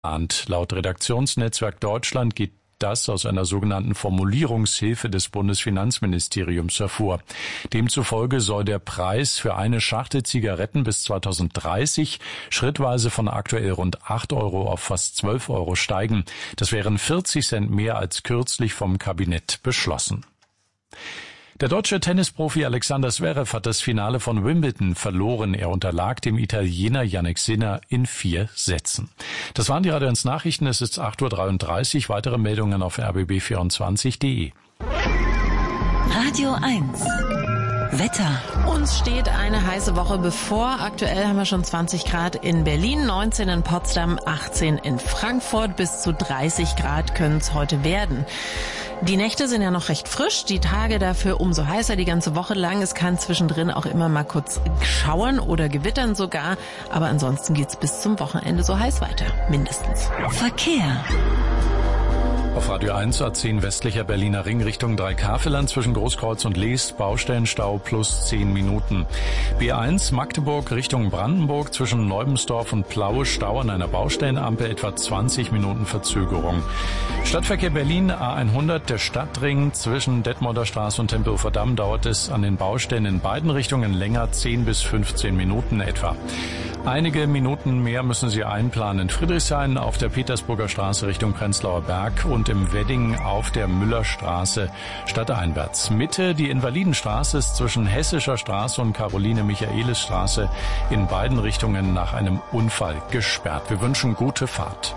Laut Redaktionsnetzwerk Deutschland geht das aus einer sogenannten Formulierungshilfe des Bundesfinanzministeriums hervor. Demzufolge soll der Preis für eine Schachtel Zigaretten bis 2030 schrittweise von aktuell rund 8 Euro auf fast 12 Euro steigen. Das wären 40 Cent mehr als kürzlich vom Kabinett beschlossen. Der deutsche Tennisprofi Alexander Zverev hat das Finale von Wimbledon verloren. Er unterlag dem Italiener Jannik Sinner in 4 Sätzen. Das waren die Radio 1 Nachrichten. Es ist 8.33 Uhr. Weitere Meldungen auf rbb24.de. Radio 1. Wetter. Uns steht eine heiße Woche bevor. Aktuell haben wir schon 20 Grad in Berlin, 19 in Potsdam, 18 in Frankfurt. Bis zu 30 Grad können es heute werden. Die Nächte sind ja noch recht frisch, die Tage dafür umso heißer die ganze Woche lang. Es kann zwischendrin auch immer mal kurz schauern oder gewittern sogar. Aber ansonsten geht's bis zum Wochenende so heiß weiter, mindestens. Verkehr. Auf Radio 1 A10 westlicher Berliner Ring Richtung Dreikafelland zwischen Großkreuz und Leest, Baustellenstau plus 10 Minuten. B1 Magdeburg Richtung Brandenburg zwischen Neubensdorf und Plaue, Stau an einer Baustellenampel, etwa 20 Minuten Verzögerung. Stadtverkehr Berlin A100, der Stadtring zwischen Detmolder Straße und Tempelhofer Damm dauert es an den Baustellen in beiden Richtungen länger, 10 bis 15 Minuten etwa. Einige Minuten mehr müssen Sie einplanen. In Friedrichshain auf der Petersburger Straße Richtung Prenzlauer Berg und im Wedding auf der Müllerstraße stadteinwärts. Mitte die Invalidenstraße ist zwischen Hessischer Straße und Caroline-Michaelis-Straße in beiden Richtungen nach einem Unfall gesperrt. Wir wünschen gute Fahrt.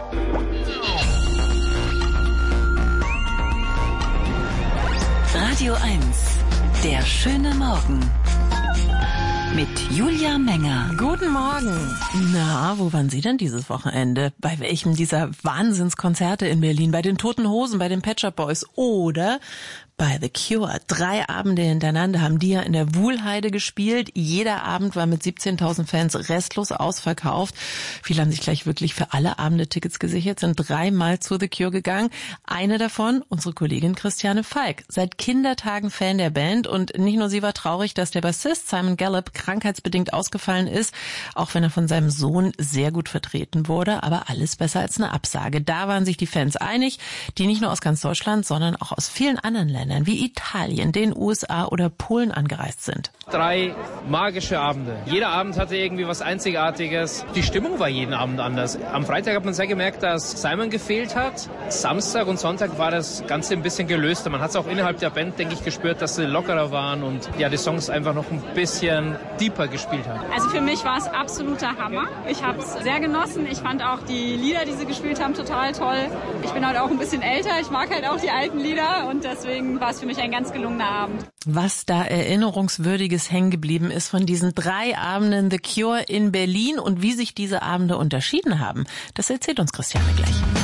Radio 1. Der schöne Morgen. Mit Julia Menger. Guten Morgen. Na, wo waren Sie denn dieses Wochenende? Bei welchem dieser Wahnsinnskonzerte in Berlin? Bei den Toten Hosen, bei den Pet Shop Boys oder bei The Cure? 3 Abende hintereinander haben die ja in der Wuhlheide gespielt. Jeder Abend war mit 17.000 Fans restlos ausverkauft. Viele haben sich gleich wirklich für alle Abende Tickets gesichert, sind 3-mal zu The Cure gegangen. Eine davon, unsere Kollegin Christiane Falk, seit Kindertagen Fan der Band. Und nicht nur sie war traurig, dass der Bassist Simon Gallup krankheitsbedingt ausgefallen ist, auch wenn er von seinem Sohn sehr gut vertreten wurde. Aber alles besser als eine Absage. Da waren sich die Fans einig, die nicht nur aus ganz Deutschland, sondern auch aus vielen anderen Ländern wie Italien, den USA oder Polen angereist sind. 3 magische Abende. Jeder Abend hatte irgendwie was Einzigartiges. Die Stimmung war jeden Abend anders. Am Freitag hat man sehr gemerkt, dass Simon gefehlt hat. Samstag und Sonntag war das Ganze ein bisschen gelöster. Man hat es auch innerhalb der Band, denke ich, gespürt, dass sie lockerer waren und ja, die Songs einfach noch ein bisschen deeper gespielt haben. Also für mich war es absoluter Hammer. Ich habe es sehr genossen. Ich fand auch die Lieder, die sie gespielt haben, total toll. Ich bin halt auch ein bisschen älter. Ich mag halt auch die alten Lieder und deswegen war es für mich ein ganz gelungener Abend. Was da Erinnerungswürdiges hängen geblieben ist von diesen 3 Abenden The Cure in Berlin und wie sich diese Abende unterschieden haben, das erzählt uns Christiane gleich.